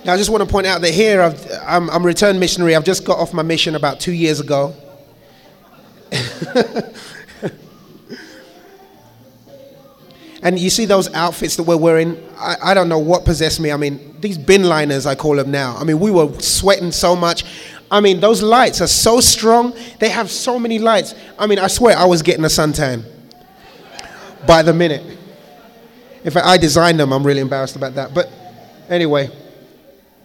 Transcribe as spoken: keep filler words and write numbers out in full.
Now, I just want to point out that here I've, I'm, I'm a returned missionary. I've just got off my mission about two years ago. And you see those outfits that we're wearing, I, I don't know what possessed me. I mean, these bin liners, I call them now. I mean, we were sweating so much. I mean, those lights are so strong. They have so many lights. I mean, I swear I was getting a suntan by the minute. In fact, I designed them. I'm really embarrassed about that. But anyway.